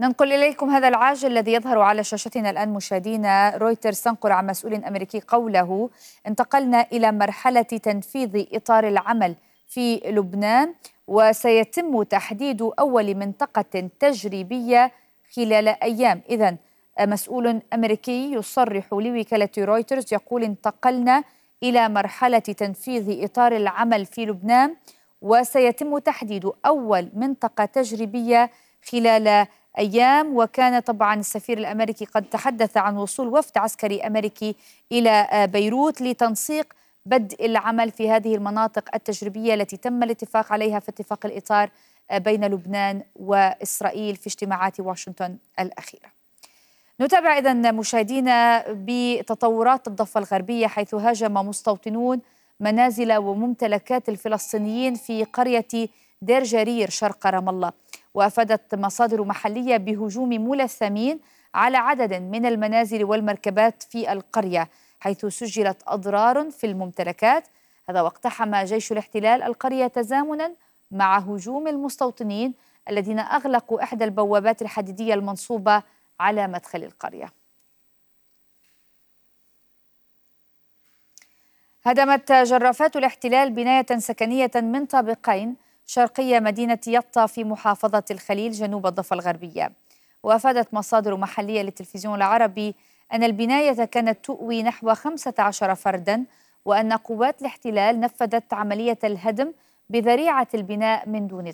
ننقل إليكم هذا العاجل الذي يظهر على شاشتنا الآن مشاهدينا. رويترز تنقل عن مسؤول أمريكي قوله: انتقلنا إلى مرحلة تنفيذ إطار العمل في لبنان، وسيتم تحديد أول منطقة تجريبية خلال أيام. إذن مسؤول أمريكي يصرح لوكالة رويترز يقول: انتقلنا إلى مرحلة تنفيذ إطار العمل في لبنان، وسيتم تحديد أول منطقة تجريبية خلال أيام. وكان طبعا السفير الأمريكي قد تحدث عن وصول وفد عسكري أمريكي إلى بيروت لتنسيق بدء العمل في هذه المناطق التجريبية التي تم الاتفاق عليها في اتفاق الإطار بين لبنان وإسرائيل في اجتماعات واشنطن الأخيرة. نتابع إذن مشاهدينا بتطورات الضفة الغربية، حيث هاجم مستوطنون منازل وممتلكات الفلسطينيين في قرية دير جرير شرق رام الله. وأفادت مصادر محلية بهجوم ملثمين على عدد من المنازل والمركبات في القرية، حيث سجلت أضرار في الممتلكات. هذا واقتحم جيش الاحتلال القرية تزامنا مع هجوم المستوطنين الذين أغلقوا إحدى البوابات الحديدية المنصوبة على مدخل القرية. هدمت جرافات الاحتلال بناية سكنية من طابقين شرقية مدينة يطا في محافظة الخليل جنوب الضفة الغربية. وأفادت مصادر محلية للتلفزيون العربي أن البناية كانت تؤوي نحو 15 فرداً، وأن قوات الاحتلال نفذت عملية الهدم بذريعة البناء من دون